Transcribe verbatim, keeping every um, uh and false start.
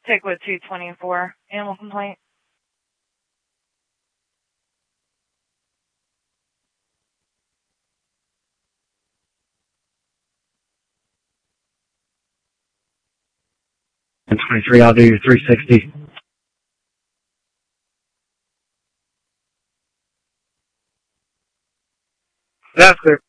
Tickwood two twenty-four, animal complaint. And twenty-three, I'll do your three sixty. That's clear.